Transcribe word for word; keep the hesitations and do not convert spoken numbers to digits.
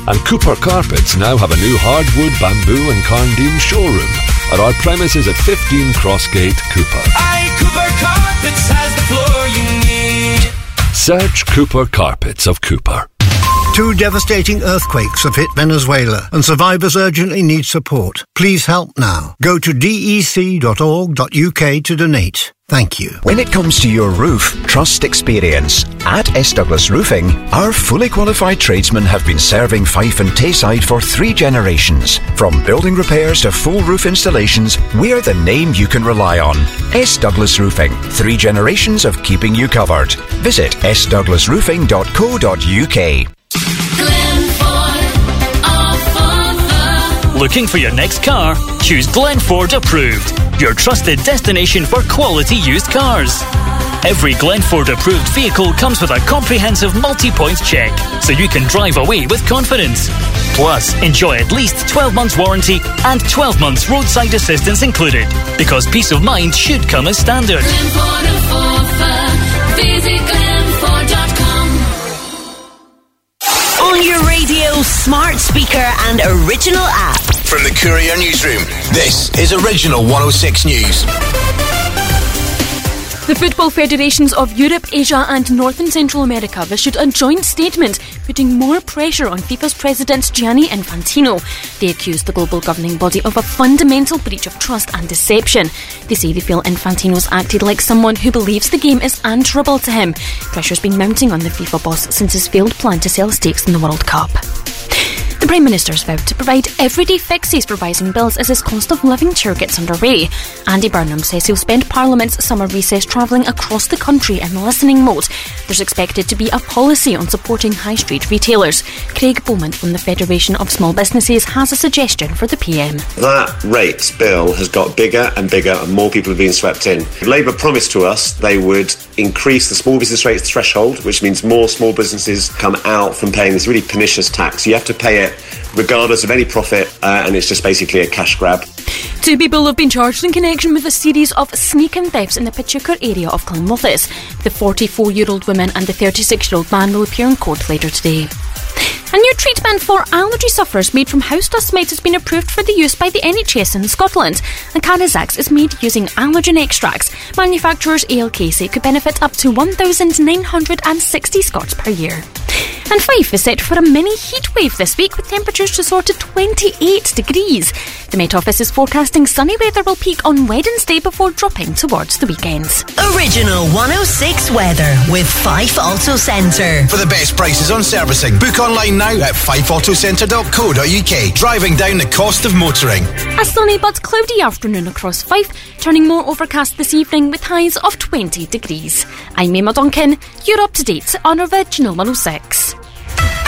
And Cooper Carpets now have a new hardwood, bamboo and Carndine showroom at our premises at fifteen Crossgate, Cooper. Aye, Cooper Carpets has the floor you need. Search Cooper Carpets of Cooper. Two devastating earthquakes have hit Venezuela and survivors urgently need support. Please help now. Go to d e c dot org dot u k to donate. Thank you. When it comes to your roof, trust experience. At S. Douglas Roofing, our fully qualified tradesmen have been serving Fife and Tayside for three generations. From building repairs to full roof installations, we're the name you can rely on. S. Douglas Roofing. Three generations of keeping you covered. Visit s douglas roofing dot co dot u k. Looking for your next car? Choose Glenford Approved, your trusted destination for quality used cars. Every Glenford approved vehicle comes with a comprehensive multi-point check, so you can drive away with confidence. Plus, enjoy at least twelve months warranty and twelve months roadside assistance included, because peace of mind should come as standard. Glenford Affordable. Visit glenford dot com. On your radio, smart speaker and original app. From the Courier Newsroom, this is Original one oh six News. The football federations of Europe, Asia and North and Central America have issued a joint statement putting more pressure on FIFA's president Gianni Infantino. They accused the global governing body of a fundamental breach of trust and deception. They say they feel Infantino's acted like someone who believes the game is answerable to him. Pressure's been mounting on the FIFA boss since his failed plan to sell stakes in the World Cup. The Prime Minister's vowed to provide everyday fixes for rising bills as his cost of living tour gets underway. Andy Burnham says he'll spend Parliament's summer recess travelling across the country in listening mode. There's expected to be a policy on supporting high street retailers. Craig Bowman from the Federation of Small Businesses has a suggestion for the P M. That rates bill has got bigger and bigger and more people are being swept in. Labour promised to us they would increase the small business rates threshold, which means more small businesses come out from paying this really pernicious tax. You have to pay it regardless of any profit, uh, and it's just basically a cash grab. Two people have been charged in connection with a series of sneak-in thefts in the Pitchooker area of Clonmouthis. The forty-four-year-old woman and the thirty-six-year-old man will appear in court later today. A new treatment for allergy sufferers made from house dust mite has been approved for the use by the N H S in Scotland. And Canazax is made using allergen extracts. Manufacturers A L K say it could benefit up to one thousand nine hundred sixty Scots per year. And Fife is set for a mini heatwave this week with temperatures to soar to twenty-eight degrees. The Met Office is forecasting sunny weather will peak on Wednesday before dropping towards the weekends. Original one oh six weather with Fife Auto Centre. For the best prices on servicing, book online now at fife auto centre dot co dot u k. Driving down the cost of motoring. A sunny but cloudy afternoon across Fife, turning more overcast this evening with highs of twenty degrees. I'm Emma Duncan. You're up to date on Original one oh six.